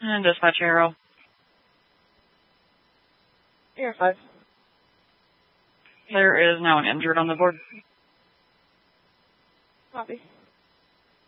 And dispatch Arrow. Air 5. There is now an injured on the board. Copy.